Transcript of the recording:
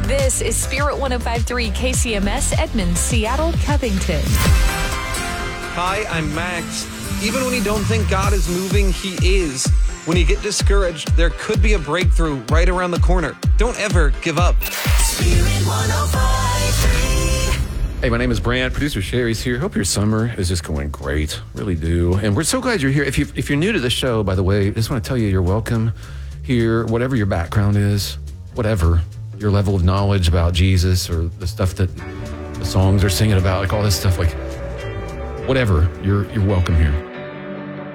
This is Spirit 105.3 KCMS, Edmonds, Seattle, Covington. Hi, I'm Max. Even when you don't think God is moving, He is. When you get discouraged, there could be a breakthrough right around the corner. Don't ever give up. Spirit 105.3. Hey, my name is Brant. Producer Sherry's here. Hope your summer is just going great. Really do. And we're so glad you're here. If you're new to the show, by the way, I just want to tell you you're welcome here, whatever your background is, whatever your level of knowledge about Jesus or the stuff that the songs are singing about, like all this stuff, like whatever, you're welcome here.